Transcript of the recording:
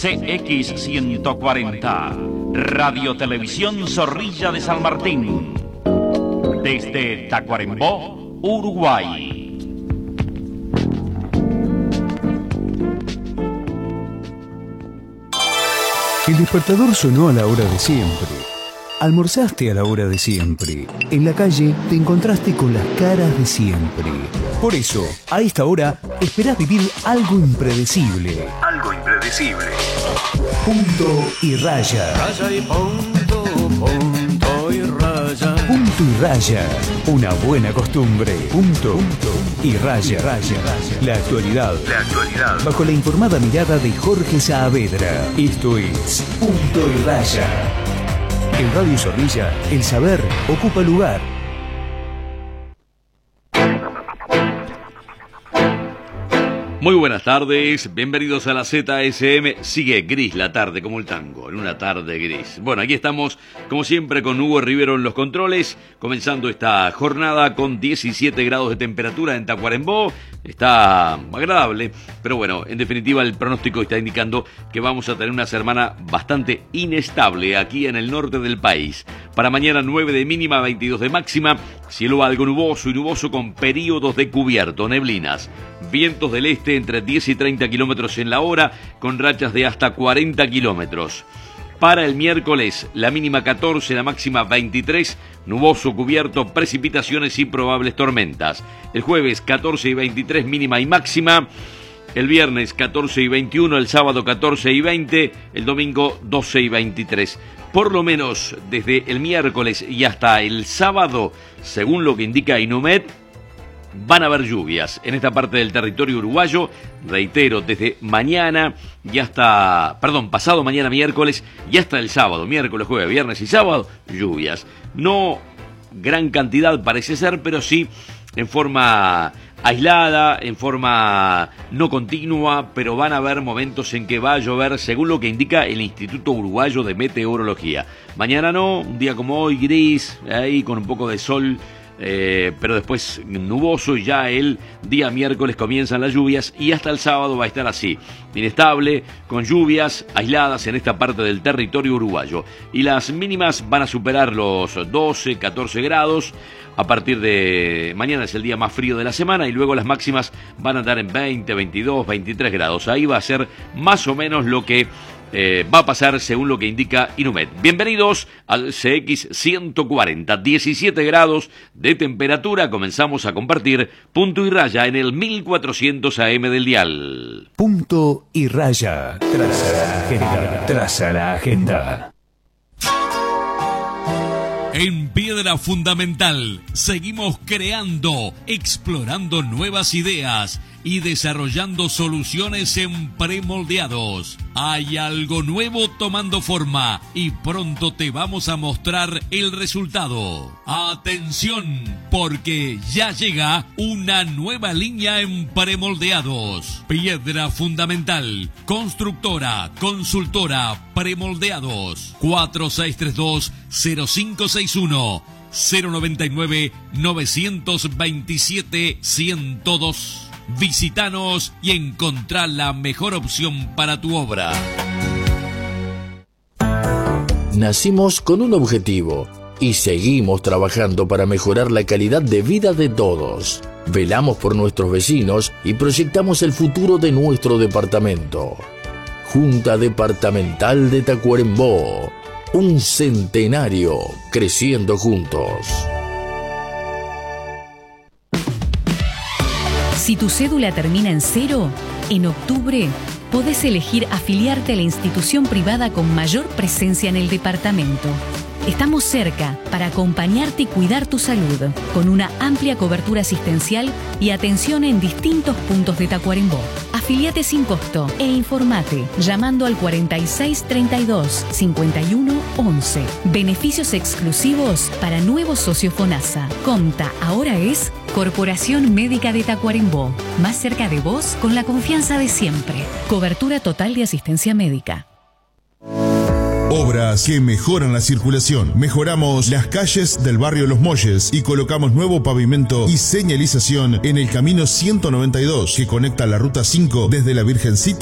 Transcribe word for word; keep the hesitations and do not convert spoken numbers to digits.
C X ciento cuarenta, Radio Televisión Zorrilla de San Martín, desde Tacuarembó, Uruguay. El despertador sonó a la hora de siempre. Almorzaste a la hora de siempre. En la calle te encontraste con las caras de siempre. Por eso, a esta hora, esperás vivir algo impredecible. Algo impredecible. Punto y raya. Raya y punto, punto y raya. Punto y raya. Una buena costumbre. Punto, punto y raya. Raya, raya. La actualidad. La actualidad. Bajo la informada mirada de Jorge Saavedra. Esto es Punto y Raya. En Radio Zorrilla, el saber ocupa lugar. Muy buenas tardes, bienvenidos a la Z S M. Sigue gris la tarde como el tango, en una tarde gris. Bueno, aquí estamos, como siempre, con Hugo Rivero en los controles, comenzando esta jornada con diecisiete grados de temperatura en Tacuarembó. Está agradable, pero bueno, en definitiva el pronóstico está indicando que vamos a tener una semana bastante inestable aquí en el norte del país. Para mañana nueve de mínima, veintidós de máxima, cielo algo nuboso y nuboso con períodos de cubierto, neblinas. Vientos del este entre diez y treinta kilómetros en la hora, con rachas de hasta cuarenta kilómetros. Para el miércoles, la mínima catorce, la máxima veintitrés, nuboso, cubierto, precipitaciones y probables tormentas. El jueves, catorce y veintitrés, mínima y máxima. El viernes, catorce y veintiuno, el sábado, catorce y veinte, el domingo, doce y veintitrés. Por lo menos desde el miércoles y hasta el sábado, según lo que indica Inumet, van a haber lluvias en esta parte del territorio uruguayo, reitero, desde mañana y hasta, perdón, pasado mañana miércoles y hasta el sábado, miércoles, jueves, viernes y sábado, lluvias. No gran cantidad parece ser, pero sí en forma aislada, en forma no continua, pero van a haber momentos en que va a llover según lo que indica el Instituto Uruguayo de Meteorología. Mañana no, un día como hoy, gris, ahí con un poco de sol, Eh, pero después nuboso, y ya el día miércoles comienzan las lluvias y hasta el sábado va a estar así, inestable, con lluvias aisladas en esta parte del territorio uruguayo, y las mínimas van a superar los doce, catorce grados. A partir de mañana es el día más frío de la semana, y luego las máximas van a andar en veinte, veintidós, veintitrés grados. Ahí va a ser más o menos lo que Eh, va a pasar según lo que indica Inumet. Bienvenidos al C X ciento cuarenta, diecisiete grados de temperatura. Comenzamos a compartir Punto y Raya en el mil cuatrocientos A M del dial. Punto y Raya. Traza la agenda. Traza la agenda. En Piedra Fundamental seguimos creando, explorando nuevas ideas y desarrollando soluciones en premoldeados. Hay algo nuevo tomando forma y pronto te vamos a mostrar el resultado. Atención, porque ya llega una nueva línea en premoldeados. Piedra Fundamental, constructora, consultora, premoldeados. cuatro seis tres dos, cero cinco seis uno, cero noventa y nueve, novecientos veintisiete, ciento dos. Visítanos y encontrá la mejor opción para tu obra. Nacimos con un objetivo y seguimos trabajando para mejorar la calidad de vida de todos. Velamos por nuestros vecinos y proyectamos el futuro de nuestro departamento. Junta Departamental de Tacuarembó. Un centenario creciendo juntos. Si tu cédula termina en cero, en octubre podés elegir afiliarte a la institución privada con mayor presencia en el departamento. Estamos cerca para acompañarte y cuidar tu salud, con una amplia cobertura asistencial y atención en distintos puntos de Tacuarembó. Afiliate sin costo e informate llamando al cuarenta y seis treinta y dos, cincuenta y uno once. Beneficios exclusivos para nuevos socios FONASA. Conta ahora es Corporación Médica de Tacuarembó. Más cerca de vos con la confianza de siempre. Cobertura total de asistencia médica. Obras que mejoran la circulación. Mejoramos las calles del barrio Los Molles y colocamos nuevo pavimento y señalización en el camino ciento noventa y dos que conecta la ruta cinco desde la Virgencita